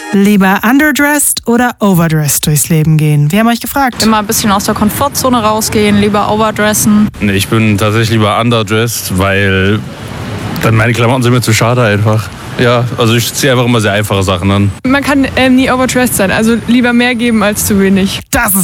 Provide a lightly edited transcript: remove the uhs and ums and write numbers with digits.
Lieber underdressed oder overdressed durchs Leben gehen? Wir haben euch gefragt. Immer ein bisschen aus der Komfortzone rausgehen, lieber overdressen. Nee, ich bin tatsächlich lieber underdressed, weil dann meine Klamotten sind mir zu schade einfach. Ja, also ich ziehe einfach immer sehr einfache Sachen an. Man kann nie overdressed sein, also lieber mehr geben als zu wenig. Das ist